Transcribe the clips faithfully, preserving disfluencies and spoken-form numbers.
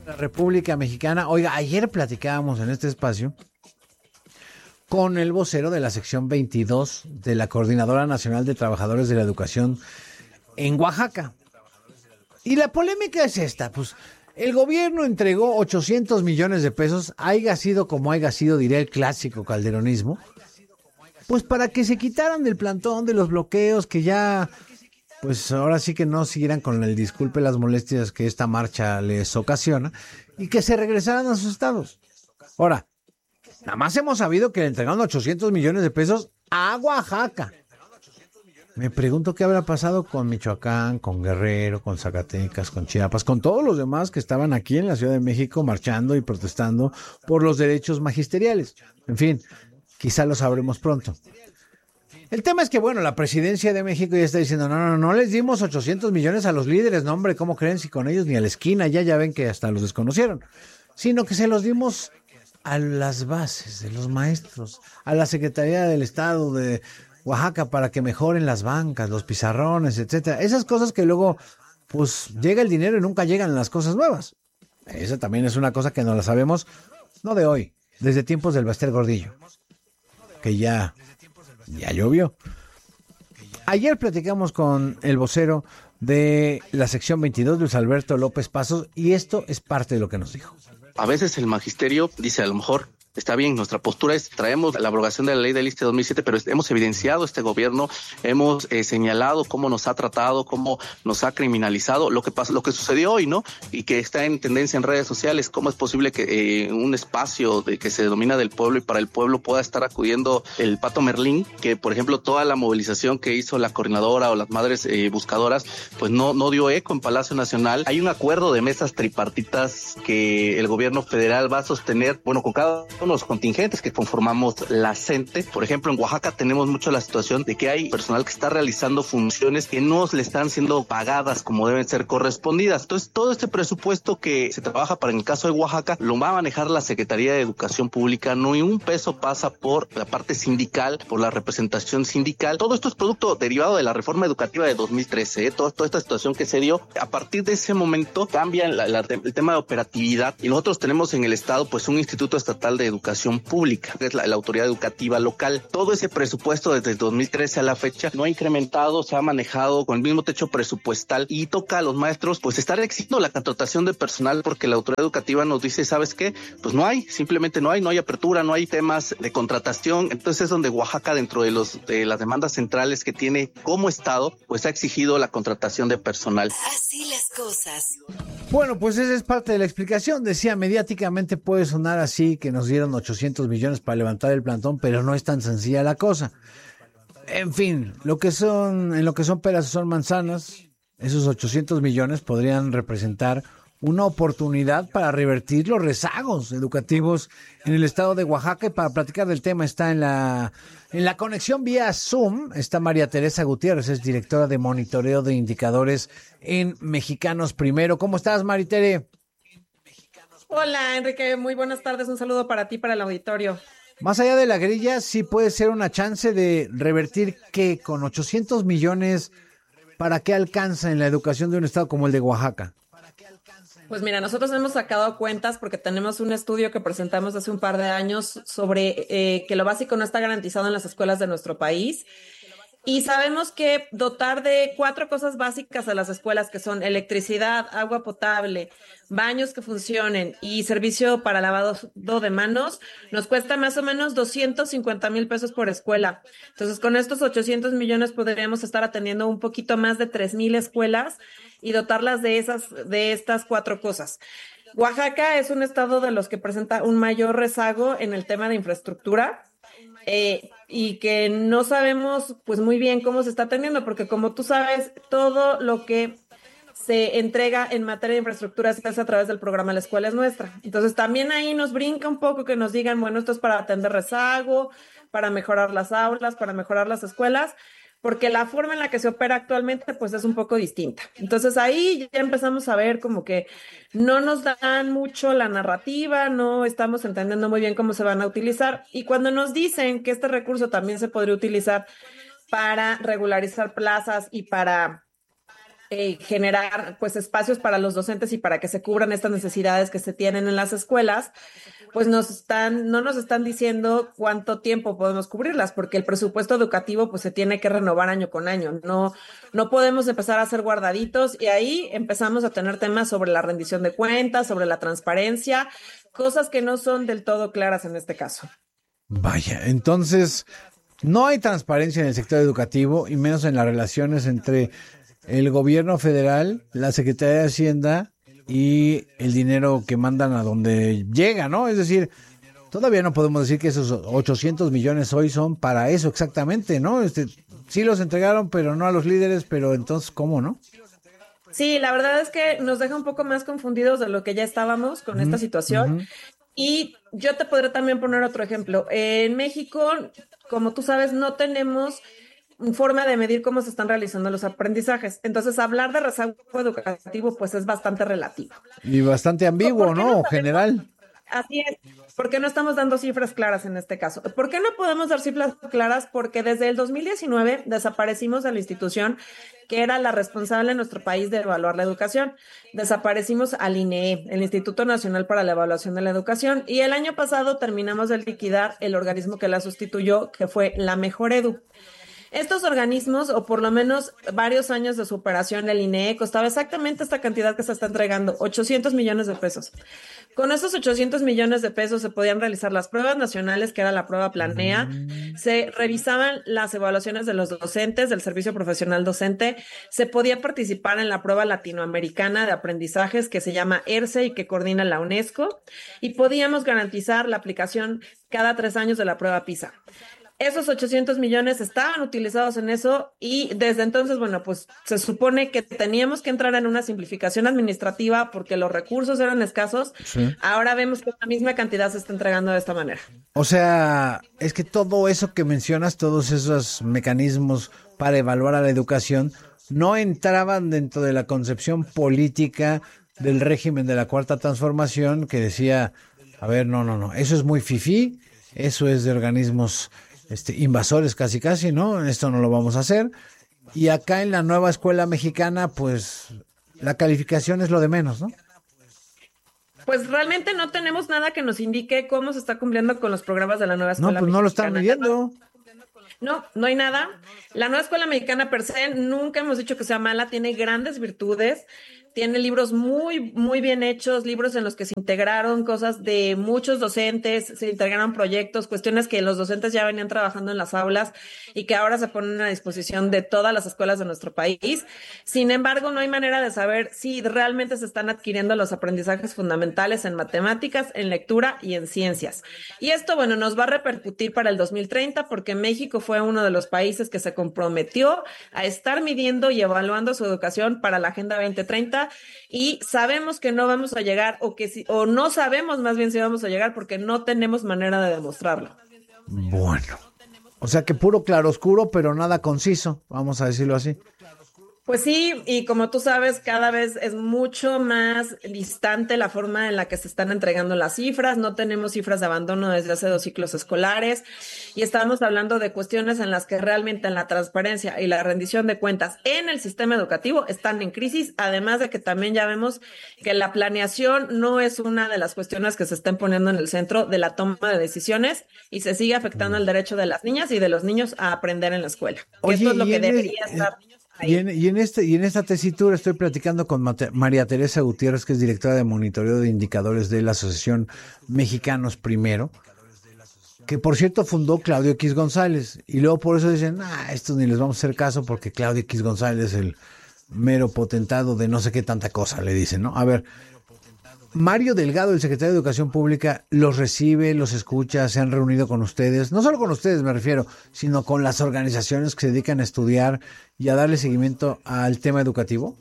La República Mexicana. Oiga, ayer platicábamos en este espacio con el vocero de la sección veintidós de la Coordinadora Nacional de Trabajadores de la Educación en Oaxaca. Y la polémica es esta, pues el gobierno entregó ochocientos millones de pesos, haya sido como haya sido, diría el clásico calderonismo, pues para que se quitaran del plantón de los bloqueos, que ya, pues ahora sí que no siguieran con el disculpe las molestias que esta marcha les ocasiona, y que se regresaran a sus estados. Ahora, nada más hemos sabido que le entregaron ochocientos millones de pesos a Oaxaca. Me pregunto qué habrá pasado con Michoacán, con Guerrero, con Zacatecas, con Chiapas, con todos los demás que estaban aquí en la Ciudad de México marchando y protestando por los derechos magisteriales. En fin, quizá lo sabremos pronto. El tema es que, bueno, la presidencia de México ya está diciendo, no, no, no les dimos ochocientos millones a los líderes, no, hombre, ¿cómo creen? Si con ellos ni a la esquina, ya, ya ven que hasta los desconocieron. Sino que se los dimos a las bases de los maestros, a la Secretaría del Estado de Oaxaca para que mejoren las bancas, los pizarrones, etcétera. Esas cosas que luego, pues, llega el dinero y nunca llegan las cosas nuevas. Esa también es una cosa que no la sabemos, no de hoy, desde tiempos del Baster Gordillo, que ya, ya llovió. Ayer platicamos con el vocero de la sección veintidós, Luis Alberto López Pasos, y esto es parte de lo que nos dijo. A veces el magisterio dice, a lo mejor está bien, nuestra postura es, traemos la abrogación de la ley del I S S S T E dos mil siete, pero hemos evidenciado este gobierno, hemos eh, señalado cómo nos ha tratado, cómo nos ha criminalizado, lo que pasa, lo que sucedió hoy, ¿no? Y que está en tendencia en redes sociales, cómo es posible que eh, un espacio de que se denomina del pueblo y para el pueblo pueda estar acudiendo el Pato Merlín, que por ejemplo toda la movilización que hizo la coordinadora o las madres eh, buscadoras, pues no, no dio eco en Palacio Nacional. Hay un acuerdo de mesas tripartitas que el gobierno federal va a sostener, bueno, con cada los contingentes que conformamos la CENTE. Por ejemplo, en Oaxaca tenemos mucho la situación de que hay personal que está realizando funciones que no le están siendo pagadas como deben ser correspondidas. Entonces, todo este presupuesto que se trabaja para el caso de Oaxaca lo va a manejar la Secretaría de Educación Pública. No hay un peso pasa por la parte sindical, por la representación sindical. Todo esto es producto derivado de la reforma educativa de dos mil trece. ¿eh? Todo, toda esta situación que se dio, a partir de ese momento cambia la, la, el tema de operatividad y nosotros tenemos en el estado pues un Instituto Estatal de Educación Pública, que es la, la autoridad educativa local. Todo ese presupuesto desde el dos mil trece a la fecha no ha incrementado, se ha manejado con el mismo techo presupuestal y toca a los maestros pues estar exigiendo la contratación de personal porque la autoridad educativa nos dice, ¿sabes qué? Pues no hay, simplemente no hay, no hay apertura, no hay temas de contratación. Entonces es donde Oaxaca, dentro de los de las demandas centrales que tiene como estado, pues ha exigido la contratación de personal. Así las cosas. Bueno, pues esa es parte de la explicación. Decía, mediáticamente puede sonar así, que nos dieron ochocientos millones para levantar el plantón, pero no es tan sencilla la cosa. En fin, lo que son, en lo que son peras son manzanas, esos ochocientos millones podrían representar una oportunidad para revertir los rezagos educativos en el estado de Oaxaca. Y para platicar del tema está en la en la conexión vía Zoom, está María Teresa Gutiérrez, es directora de monitoreo de indicadores en Mexicanos Primero. ¿Cómo estás, Maritere? Hola, Enrique, muy buenas tardes, un saludo para ti, para el auditorio. Más allá de la grilla, sí puede ser una chance de revertir que con ochocientos millones, ¿para qué alcanza en la educación de un estado como el de Oaxaca? Pues mira, nosotros hemos sacado cuentas porque tenemos un estudio que presentamos hace un par de años sobre eh, que lo básico no está garantizado en las escuelas de nuestro país. Y sabemos que dotar de cuatro cosas básicas a las escuelas, que son electricidad, agua potable, baños que funcionen y servicio para lavado de manos, nos cuesta más o menos doscientos cincuenta mil pesos por escuela. Entonces, con estos ochocientos millones podríamos estar atendiendo un poquito más de tres mil escuelas y dotarlas de esas, de estas cuatro cosas. Oaxaca es un estado de los que presenta un mayor rezago en el tema de infraestructura. Eh, y que no sabemos pues muy bien cómo se está atendiendo, porque como tú sabes, todo lo que se entrega en materia de infraestructura se hace a través del programa La Escuela es Nuestra. Entonces también ahí nos brinca un poco que nos digan, bueno, esto es para atender rezago, para mejorar las aulas, para mejorar las escuelas, porque la forma en la que se opera actualmente pues es un poco distinta. Entonces ahí ya empezamos a ver como que no nos dan mucho la narrativa, no estamos entendiendo muy bien cómo se van a utilizar, y cuando nos dicen que este recurso también se podría utilizar para regularizar plazas y para eh, generar pues espacios para los docentes y para que se cubran estas necesidades que se tienen en las escuelas, pues nos están, no nos están diciendo cuánto tiempo podemos cubrirlas, porque el presupuesto educativo pues se tiene que renovar año con año. No, no podemos empezar a hacer guardaditos y ahí empezamos a tener temas sobre la rendición de cuentas, sobre la transparencia, cosas que no son del todo claras en este caso. Vaya, entonces no hay transparencia en el sector educativo y menos en las relaciones entre el gobierno federal, la Secretaría de Hacienda y el dinero que mandan a donde llega, ¿no? Es decir, todavía no podemos decir que esos ochocientos millones hoy son para eso exactamente, ¿no? Este, sí los entregaron, pero no a los líderes, pero entonces, ¿cómo, no? Sí, la verdad es que nos deja un poco más confundidos de lo que ya estábamos con uh-huh, esta situación. Uh-huh. Y yo te podré también poner otro ejemplo. En México, como tú sabes, no tenemos forma de medir cómo se están realizando los aprendizajes. Entonces, hablar de rezago educativo, pues es bastante relativo. Y bastante ambiguo, ¿no? O general. Así es. ¿Por qué no estamos dando cifras claras en este caso? ¿Por qué no podemos dar cifras claras? Porque desde el dos mil diecinueve desaparecimos de la institución que era la responsable en nuestro país de evaluar la educación. Desaparecimos al I N E E, el Instituto Nacional para la Evaluación de la Educación, y el año pasado terminamos de liquidar el organismo que la sustituyó, que fue la Mejor Edu. Estos organismos, o por lo menos varios años de su operación, el I N E E costaba exactamente esta cantidad que se está entregando, ochocientos millones de pesos. Con esos ochocientos millones de pesos se podían realizar las pruebas nacionales, que era la prueba Planea, se revisaban las evaluaciones de los docentes, del servicio profesional docente, se podía participar en la prueba latinoamericana de aprendizajes que se llama ERCE y que coordina la UNESCO, y podíamos garantizar la aplicación cada tres años de la prueba PISA. Esos ochocientos millones estaban utilizados en eso y desde entonces, bueno, pues se supone que teníamos que entrar en una simplificación administrativa porque los recursos eran escasos. Sí. Ahora vemos que la misma cantidad se está entregando de esta manera. O sea, es que todo eso que mencionas, todos esos mecanismos para evaluar a la educación, no entraban dentro de la concepción política del régimen de la Cuarta Transformación que decía, a ver, no, no, no, eso es muy fifí, eso es de organismos Este, invasores casi casi, ¿no? Esto no lo vamos a hacer. Y acá en la nueva escuela mexicana, pues la calificación es lo de menos, ¿no? Pues realmente no tenemos nada que nos indique cómo se está cumpliendo con los programas de la nueva escuela mexicana. No, pues no lo están midiendo. No, no hay nada. La nueva escuela mexicana per se, nunca hemos dicho que sea mala, tiene grandes virtudes. Tiene libros muy, muy bien hechos, libros en los que se integraron cosas de muchos docentes, se integraron proyectos, cuestiones que los docentes ya venían trabajando en las aulas y que ahora se ponen a disposición de todas las escuelas de nuestro país. Sin embargo, no hay manera de saber si realmente se están adquiriendo los aprendizajes fundamentales en matemáticas, en lectura y en ciencias. Y esto, bueno, nos va a repercutir para el dos mil treinta porque México fue uno de los países que se comprometió a estar midiendo y evaluando su educación para la Agenda veinte treinta. Y sabemos que no vamos a llegar o que si, o no sabemos más bien si vamos a llegar porque no tenemos manera de demostrarlo. Bueno, o sea que puro claroscuro, pero nada conciso, vamos a decirlo así. Pues sí, y como tú sabes, cada vez es mucho más distante la forma en la que se están entregando las cifras. No tenemos cifras de abandono desde hace dos ciclos escolares y estamos hablando de cuestiones en las que realmente la transparencia y la rendición de cuentas en el sistema educativo están en crisis, además de que también ya vemos que la planeación no es una de las cuestiones que se están poniendo en el centro de la toma de decisiones y se sigue afectando el derecho de las niñas y de los niños a aprender en la escuela. Oye, esto es lo que debería el, estar... Y en, y, en este, y en esta tesitura estoy platicando con Mate, María Teresa Gutiérrez, que es directora de monitoreo de indicadores de la Asociación Mexicanos Primero, que por cierto fundó Claudio X González, y luego por eso dicen, ah, estos ni les vamos a hacer caso porque Claudio X González es el mero potentado de no sé qué tanta cosa, le dicen, ¿no? A ver, Mario Delgado, el secretario de Educación Pública, los recibe, los escucha, se han reunido con ustedes, no solo con ustedes me refiero, sino con las organizaciones que se dedican a estudiar y a darle seguimiento al tema educativo.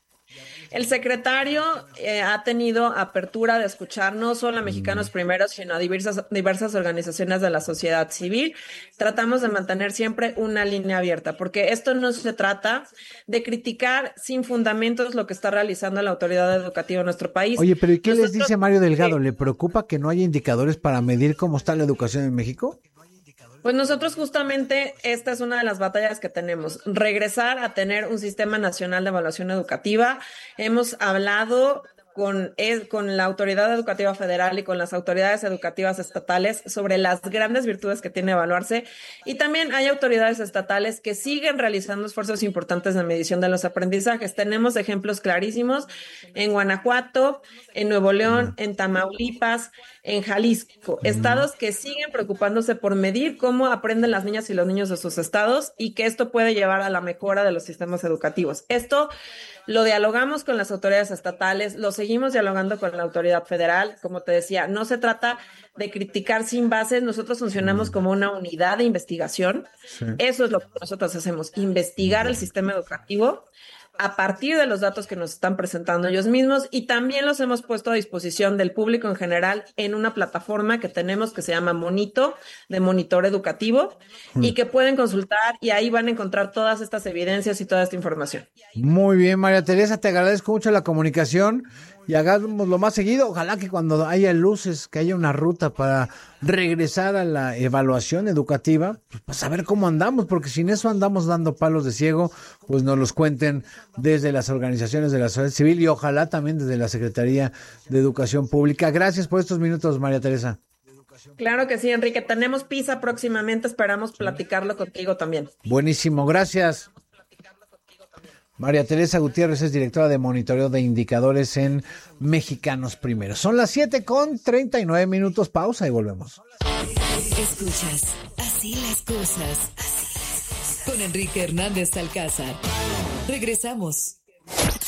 El secretario eh, ha tenido apertura de escuchar no solo a Mexicanos Primero, sino a diversas, diversas organizaciones de la sociedad civil. Tratamos de mantener siempre una línea abierta, porque esto no se trata de criticar sin fundamentos lo que está realizando la autoridad educativa en nuestro país. Oye, pero ¿y qué Nosotros, les dice Mario Delgado? eh, ¿Le preocupa que no haya indicadores para medir cómo está la educación en México? Pues nosotros justamente esta es una de las batallas que tenemos, regresar a tener un sistema nacional de evaluación educativa. Hemos hablado con, con la Autoridad Educativa Federal y con las autoridades educativas estatales sobre las grandes virtudes que tiene evaluarse, y también hay autoridades estatales que siguen realizando esfuerzos importantes de medición de los aprendizajes. Tenemos ejemplos clarísimos en Guanajuato, en Nuevo León, en Tamaulipas, en Jalisco, estados que siguen preocupándose por medir cómo aprenden las niñas y los niños de sus estados y que esto puede llevar a la mejora de los sistemas educativos. Esto lo dialogamos con las autoridades estatales, lo seguimos dialogando con la autoridad federal. Como te decía, no se trata de criticar sin bases, nosotros funcionamos como una unidad de investigación. Sí. Eso es lo que nosotros hacemos, investigar el sistema educativo a partir de los datos que nos están presentando ellos mismos, y también los hemos puesto a disposición del público en general en una plataforma que tenemos que se llama Monito, de monitor educativo, mm. y que pueden consultar, y ahí van a encontrar todas estas evidencias y toda esta información. Muy bien, María Teresa, te agradezco mucho la comunicación y hagámoslo más seguido. Ojalá que cuando haya luces, que haya una ruta para regresar a la evaluación educativa, pues para saber cómo andamos, porque sin eso andamos dando palos de ciego. Pues nos los cuenten desde las organizaciones de la sociedad civil y ojalá también desde la Secretaría de Educación Pública. Gracias por estos minutos, María Teresa. Claro que sí, Enrique. Tenemos PISA próximamente, esperamos platicarlo contigo también. Buenísimo, gracias. María Teresa Gutiérrez es directora de monitoreo de indicadores en Mexicanos Primero. Son las siete con treinta y nueve minutos, pausa y volvemos. Escuchas Así las cosas, así con Enrique Hernández Alcázar. Regresamos.